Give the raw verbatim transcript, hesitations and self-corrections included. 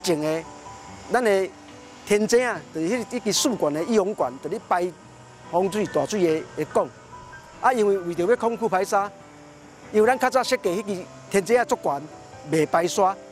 前的咱的天井啊，就是迄迄支四管的易洪管，就咧排风水大水的的管。啊，因为为着要控制排沙，因为咱较早设计迄支天井啊足悬，袂排沙。